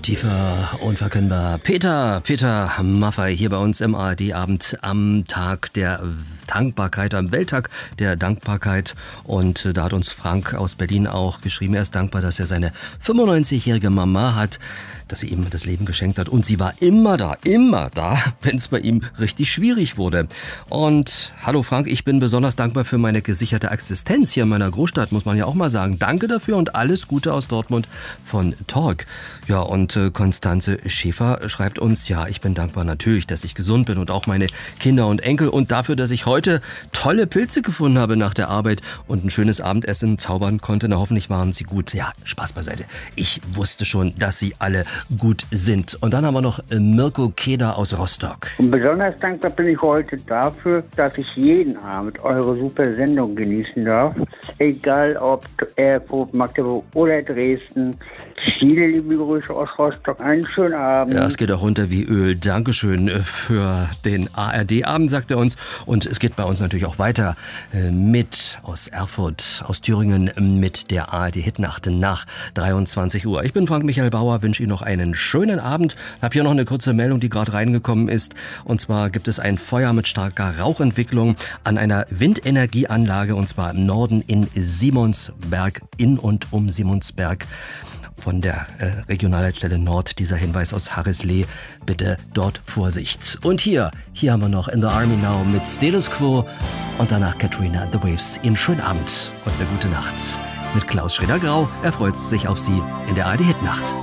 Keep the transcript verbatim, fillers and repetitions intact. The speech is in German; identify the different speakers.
Speaker 1: Tiefer, unverkennbar. Peter, Peter Maffay hier bei uns im A R D-Abend am Tag der Dankbarkeit, am Welttag der Dankbarkeit. Und da hat uns Frank aus Berlin auch geschrieben, er ist dankbar, dass er seine fünfundneunzigjährige Mama hat, dass sie ihm das Leben geschenkt hat. Und sie war immer da, immer da, wenn es bei ihm richtig schwierig wurde. Und hallo Frank, ich bin besonders dankbar für meine gesicherte Existenz hier in meiner Großstadt, muss man ja auch mal sagen. Danke dafür und alles Gute aus Dortmund von Talk. Ja, und äh, Konstanze Schäfer schreibt uns, ja, ich bin dankbar natürlich, dass ich gesund bin und auch meine Kinder und Enkel und dafür, dass ich heute tolle Pilze gefunden habe nach der Arbeit und ein schönes Abendessen zaubern konnte. Na, hoffentlich waren sie gut. Ja, Spaß beiseite. Ich wusste schon, dass sie alle gut sind. Und dann haben wir noch Mirko Keder aus Rostock.
Speaker 2: Und besonders dankbar bin ich heute dafür, dass ich jeden Abend eure super Sendung genießen darf. Egal ob Erfurt, Magdeburg oder Dresden. Viele liebe Grüße aus Rostock. Einen schönen Abend.
Speaker 1: Ja, es geht auch runter wie Öl. Dankeschön für den A R D-Abend, sagt er uns. Und es geht bei uns natürlich auch weiter mit aus Erfurt, aus Thüringen mit der A R D-Hitnacht nach dreiundzwanzig Uhr. Ich bin Frank Michael Bauer, wünsche Ihnen noch einen schönen Abend. Ich habe hier noch eine kurze Meldung, die gerade reingekommen ist. Und zwar gibt es ein Feuer mit starker Rauchentwicklung an einer Windenergieanlage, und zwar im Norden in Simonsberg, in und um Simonsberg. Von der äh, Regionalleitstelle Nord, dieser Hinweis aus Harrislee, bitte dort Vorsicht. Und hier, hier haben wir noch In the Army Now mit Status Quo und danach Katrina The Waves. Ihnen schönen Abend und eine gute Nacht mit Klaus Schröder-Grau. Er freut sich auf Sie in der A R D-Hitnacht.